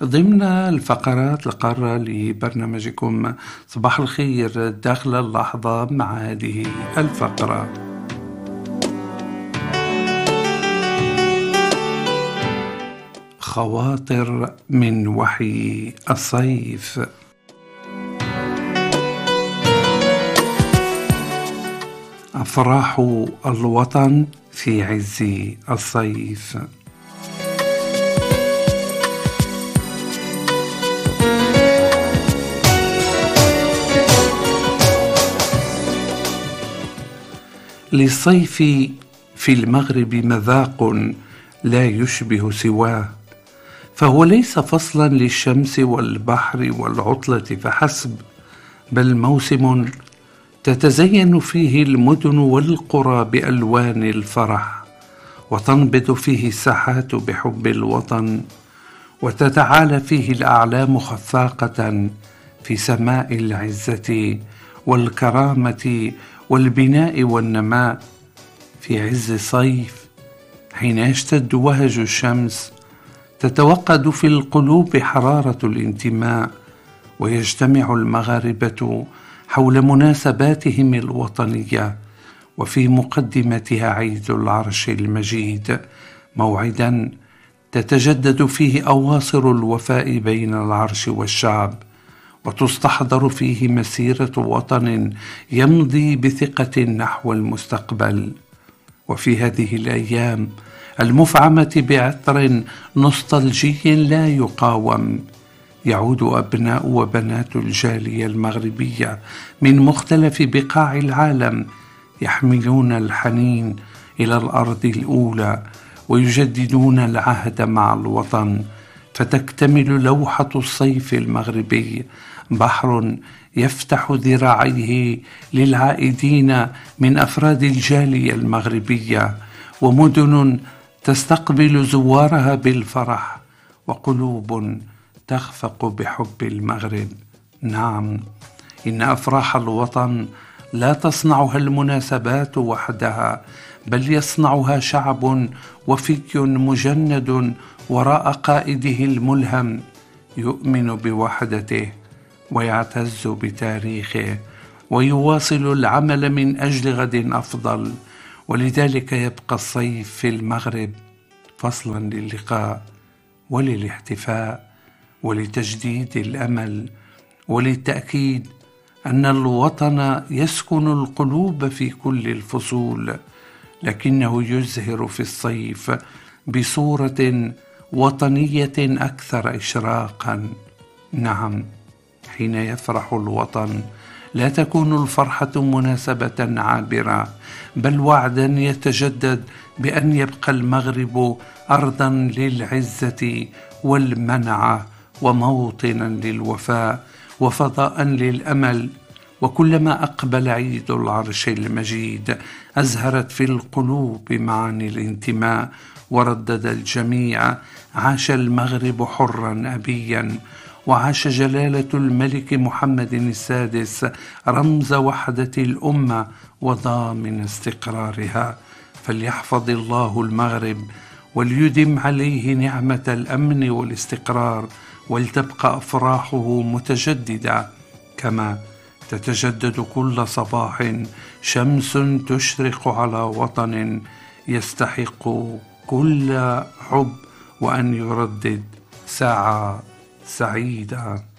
ضمن الفقرات القارة لبرنامجكم صباح الخير داخل اللحظة مع هذه الفقرة. خواطر من وحي الصيف. أفراح الوطن في عز الصيف. للصيف في المغرب مذاق لا يشبه سواه، فهو ليس فصلا للشمس والبحر والعطلة فحسب، بل موسم تتزين فيه المدن والقرى بألوان الفرح، وتنبض فيه الساحات بحب الوطن، وتتعالى فيه الأعلام خفاقة في سماء العزة والكرامة والبناء والنماء. في عز الصيف حين يشتد وهج الشمس تتوقد في القلوب حرارة الانتماء، ويجتمع المغاربة حول مناسباتهم الوطنية، وفي مقدمتها عيد العرش المجيد، موعدا تتجدد فيه أواصر الوفاء بين العرش والشعب، وتستحضر فيه مسيرة وطن يمضي بثقة نحو المستقبل. وفي هذه الأيام المفعمة بعطر نوستالجي لا يقاوم، يعود أبناء وبنات الجالية المغربية من مختلف بقاع العالم يحملون الحنين إلى الأرض الأولى، ويجددون العهد مع الوطن، فتكتمل لوحة الصيف المغربي، بحر يفتح ذراعيه للعائدين من أفراد الجالية المغربية، ومدن تستقبل زوارها بالفرح، وقلوب تخفق بحب المغرب. نعم، إن أفراح الوطن لا تصنعها المناسبات وحدها، بل يصنعها شعب وفي مجند وراء قائده الملهم، يؤمن بوحدته ويعتز بتاريخه، ويواصل العمل من أجل غد أفضل. ولذلك يبقى الصيف في المغرب فصلا للقاء وللاحتفاء ولتجديد الأمل، وللتأكيد أن الوطن يسكن القلوب في كل الفصول، لكنه يزهر في الصيف بصورة وطنية أكثر إشراقا. نعم، حين يفرح الوطن لا تكون الفرحة مناسبة عابرة، بل وعدا يتجدد بأن يبقى المغرب أرضا للعزة والمنعة، وموطنا للوفاء، وفضاء للأمل. وكلما أقبل عيد العرش المجيد أزهرت في القلوب معاني الانتماء، وردد الجميع: عاش المغرب حرا أبيا، وعاش جلالة الملك محمد السادس رمز وحدة الأمة وضامن استقرارها. فليحفظ الله المغرب وليدم عليه نعمة الأمن والاستقرار، ولتبقى أفراحه متجددة، كما تتجدد كل صباح شمس تشرق على وطن يستحق كل حب، وأن يردد ساعة سعيدة.